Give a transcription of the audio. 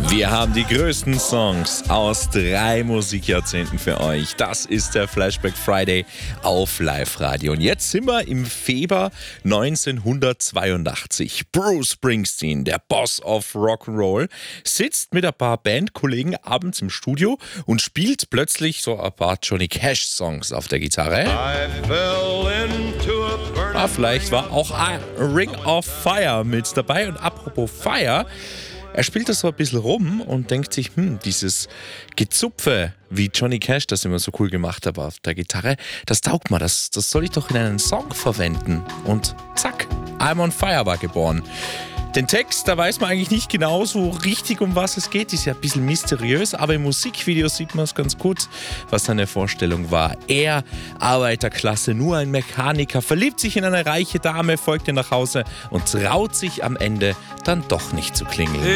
Wir haben die größten Songs aus 3 Musikjahrzehnten für euch. Das ist der Flashback Friday auf Live-Radio. Und jetzt sind wir im Februar 1982. Bruce Springsteen, der Boss of Rock'n'Roll, sitzt mit ein paar Bandkollegen abends im Studio und spielt plötzlich so ein paar Johnny Cash-Songs auf der Gitarre. Vielleicht war auch A Ring of Fire mit dabei. Und apropos Fire, er spielt das so ein bisschen rum und denkt sich, dieses Gezupfe, wie Johnny Cash das immer so cool gemacht hat auf der Gitarre, das taugt mir, das soll ich doch in einen Song verwenden. Und zack, I'm on Fire war geboren. Den Text, da weiß man eigentlich nicht genau so richtig, um was es geht. Ist ja ein bisschen mysteriös, aber im Musikvideo sieht man es ganz gut, was seine Vorstellung war. Er, Arbeiterklasse, nur ein Mechaniker, verliebt sich in eine reiche Dame, folgt ihr nach Hause und traut sich am Ende dann doch nicht zu klingeln.